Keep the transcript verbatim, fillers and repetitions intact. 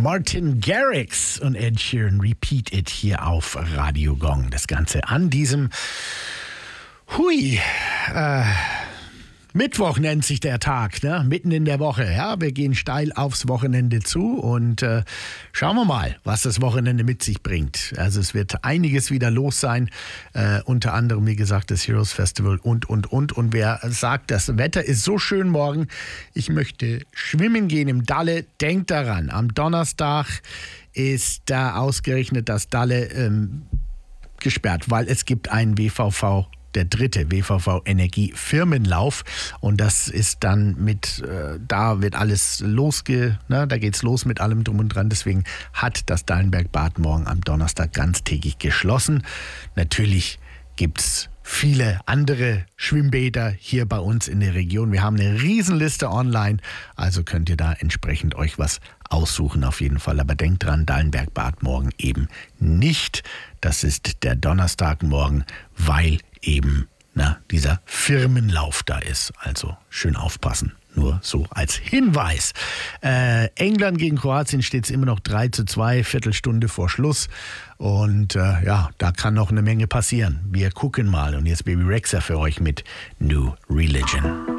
Martin Garrix und Ed Sheeran, Repeat It hier auf Radio Gong. Das Ganze an diesem, hui, äh, Mittwoch nennt sich der Tag, ne? Mitten in der Woche. Ja, wir gehen steil aufs Wochenende zu und äh, schauen wir mal, was das Wochenende mit sich bringt. Also es wird einiges wieder los sein, äh, unter anderem, wie gesagt, das Heroes Festival und, und, und. Und wer sagt, das Wetter ist so schön morgen, ich möchte schwimmen gehen im Dalle, denkt daran, am Donnerstag ist da ausgerechnet das Dalle ähm, gesperrt, weil es gibt einen W V V, der dritte W V V Energie Firmenlauf, und das ist dann mit, äh, da wird alles losge, ne, da geht's los mit allem drum und dran, deswegen hat das Dallenberg-Bad morgen am Donnerstag ganztägig geschlossen. Natürlich gibt's viele andere Schwimmbäder hier bei uns in der Region. Wir haben eine Riesenliste online, also könnt ihr da entsprechend euch was aussuchen auf jeden Fall. Aber denkt dran, Dallenberg-Bad morgen eben nicht. Das ist der Donnerstagmorgen, weil eben na, dieser Firmenlauf da ist. Also schön aufpassen. Nur so als Hinweis. Äh, England gegen Kroatien steht es immer noch drei zu zwei, Viertelstunde vor Schluss. Und äh, ja, da kann noch eine Menge passieren. Wir gucken mal. Und jetzt Baby Rexha für euch mit New Religion.